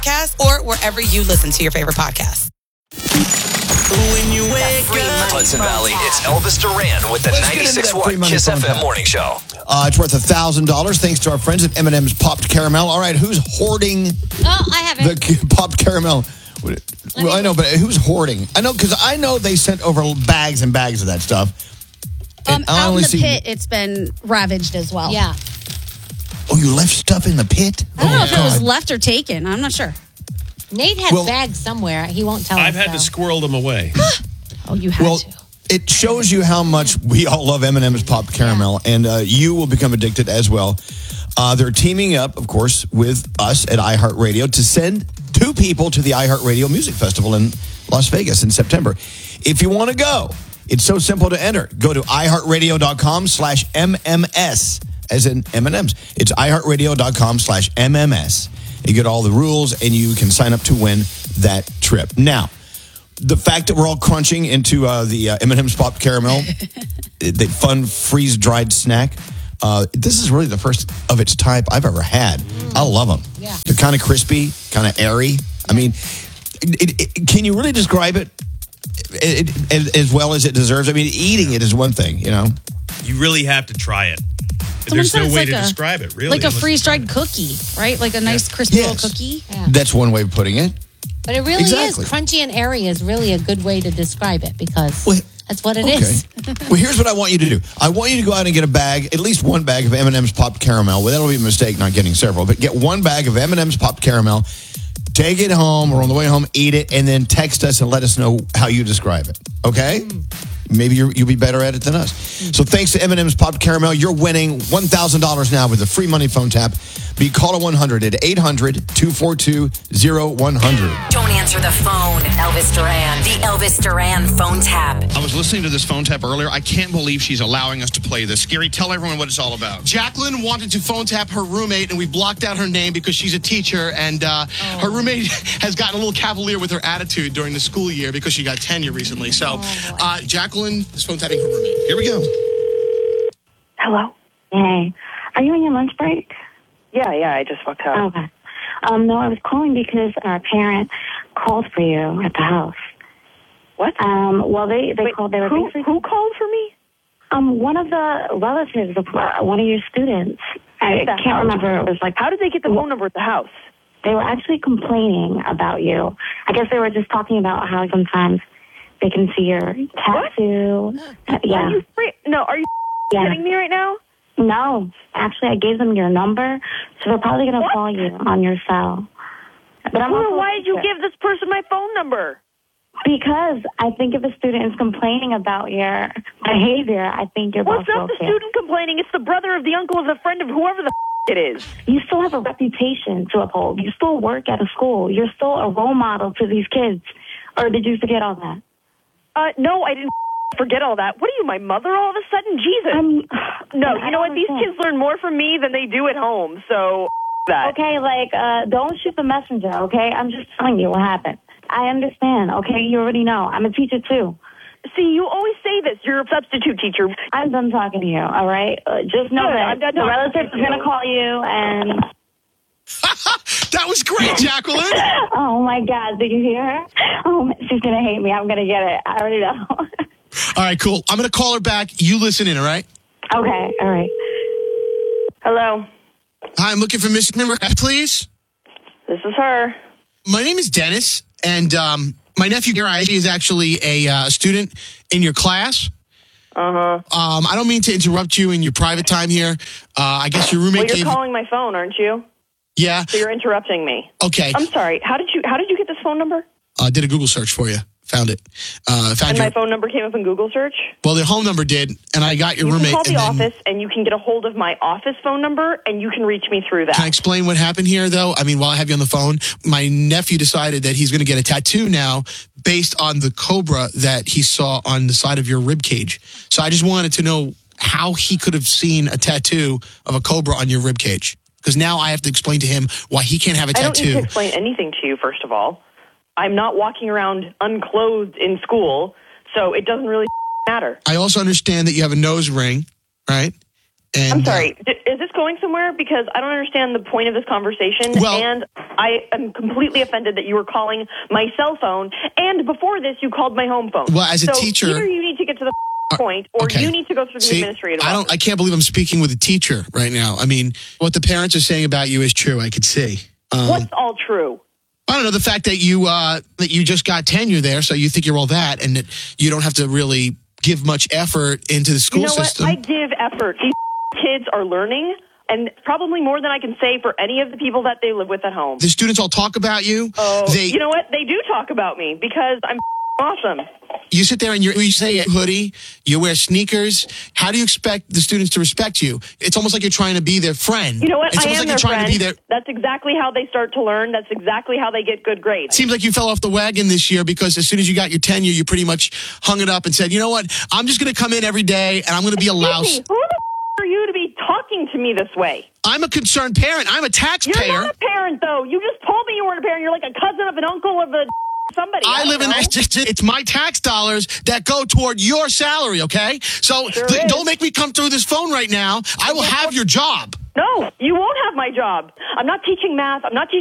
Podcast or wherever you listen to your favorite podcasts. When you wake up, Hudson Valley, it's Elvis Duran with the 96.1 Kiss FM morning show. It's worth $1,000 thanks to our friends at M&M's Popped Caramel. All right, who's hoarding I have it. the Popped Caramel? Well, I know, but who's hoarding? I know, because I know they sent over bags and bags of that stuff. And I Out in only the see- pit, it's been ravaged as well. Yeah. Oh, you left stuff in the pit? I don't know if it was God. left or taken. I'm not sure. Nate has Well- bags somewhere. He won't tell us. I've had to squirrel them away. Oh, you had Well, to. it shows you how much we all love M&M's Popped Caramel, and you will become addicted as well. They're teaming up, of course, with us at iHeartRadio to send 2 people to the iHeartRadio Music Festival in Las Vegas in September. If you want to go, it's so simple to enter. Go to iHeartRadio.com/MMS, as in M&M's. It's iHeartRadio.com/MMS. You get all the rules, and you can sign up to win that trip. Now, the fact that we're all crunching into the M&M's Popped Caramel, the fun freeze-dried snack, this is really the first of its type I've ever had. I love them. Yeah. They're kind of crispy, kind of airy. I mean, can you really describe it as well as it deserves? I mean, eating it is one thing, you know. You really have to try it. Someone There's said no it's way like to a- describe it, really. Like a unless you freeze-dried try it. cookie, right? Like a nice crispy Yes. little cookie. Yeah. That's one way of putting it. But it really Exactly. is. Crunchy and airy is really a good way to describe it because Well, that's what it Okay. is. Well, here's what I want you to do. I want you to go out and get a bag, at least one bag of M&M's Popped Caramel. Well, that'll be a mistake not getting several, but get one bag of M&M's Popped Caramel. Take it home, or on the way home, eat it, and then text us and let us know how you describe it. Okay? Maybe you'll be better at it than us. So thanks to M&M's Popped Caramel, you're winning $1,000 now with a free money phone tap. Be caller 100 at 800-242-0100. Don't answer the phone. Elvis Duran. The Elvis Duran phone tap. I was listening to this phone tap earlier. I can't believe she's allowing us to play this. Scary, tell everyone what it's all about. Jacqueline wanted to phone tap her roommate, and we blocked out her name because she's a teacher, and her roommate has gotten a little cavalier with her attitude during the school year because she got tenure recently. So Jacqueline is phone tapping her roommate. Here we go. Hello? Hey, are you on your lunch break? Yeah, I just walked out. Okay. No, I was calling because our parent called for you at the house. What? Well, they called. They were who called for me? One of the relatives of one of your students. I can't remember. It was like, How did they get the phone number at the house? they were actually complaining about you. I guess they were just talking about how sometimes they can see your tattoo. Yeah. Are you are you kidding me right now? No, actually, I gave them your number, so they're probably going to call you on your cell. But Why did you give this person my phone number? Because I think if a student is complaining about your behavior, I think your boss What's will up the care. student complaining? It's the brother of the uncle of the friend of whoever the it is. You still have a reputation to uphold. You still work at a school. You're still a role model to these kids. Or did you forget all that? No, I didn't forget all that. What are you, my mother all of a sudden? Jesus. No, you know what? These kids learn more from me than they do at home, so that. Okay, don't shoot the messenger, okay? I'm just telling you what happened. I understand, okay? You already know. I'm a teacher, too. See, you always say this. You're a substitute teacher. I'm done talking to you, all right? Just know that the relative is going to call you and... That was great, Jacqueline. Oh, my God. Did you hear her? Oh, she's going to hate me. I'm going to get it. I already know. All right, cool. I'm going to call her back. You listen in, all right? Okay, all right. Hello. Hi, I'm looking for Miss Member, please. This is her. My name is Dennis, and my nephew here is actually a student in your class. Uh-huh. I don't mean to interrupt you in your private time here. I guess your roommate Well, you're calling my phone, aren't you? Yeah. So you're interrupting me. Okay. I'm sorry. How did you get this phone number? Did a Google search for you. Found it. And my phone number came up in Google search? Well, the home number did, and I got your You roommate. can call the office, and you can get a hold of my office phone number, and you can reach me through that. Can I explain what happened here, though? I mean, while I have you on the phone, my nephew decided that he's going to get a tattoo now based on the cobra that he saw on the side of your rib cage. So I just wanted to know how he could have seen a tattoo of a cobra on your rib cage. Because now I have to explain to him why he can't have a tattoo. I don't need to explain anything to you, first of all. I'm not walking around unclothed in school, so it doesn't really matter. I also understand that you have a nose ring, right? And, I'm sorry. Is this going somewhere? Because I don't understand the point of this conversation. Well- and I am completely offended that you were calling my cell phone. And before this, you called my home phone. Well, as a so teacher- either you need to get to the point, or Okay. you need to go through the See, administrative I office. can't believe I'm speaking with a teacher right now. I mean, what the parents are saying about you is true. I could see. What's all true? I don't know, the fact that you just got tenure there, so you think you're all that, and that you don't have to really give much effort into the school You know system. what? I give effort. These kids are learning, and probably more than I can say for any of the people that they live with at home. The students all talk about you. Oh, you know what? They do talk about me because I'm awesome. You sit there and you say a hoodie, you wear sneakers. How do you expect the students to respect you? It's almost like you're trying to be their friend. You know what? It's I almost am like their you're trying friend. to be their. That's exactly how they start to learn. That's exactly how they get good grades. Seems like you fell off the wagon this year because as soon as you got your tenure, you pretty much hung it up and said, you know what? I'm just going to come in every day and I'm going to be a louse. Excuse me, who the are you to be talking to me this way? I'm a concerned parent. I'm a taxpayer. You're not a parent, though. You just told me you weren't a parent. You're like a cousin of an uncle of a somebody. I live in it's my tax dollars that go toward your salary, okay? So don't make me come through this phone right now. I will have your job. No, you won't have my job. I'm not teaching math. I'm not teaching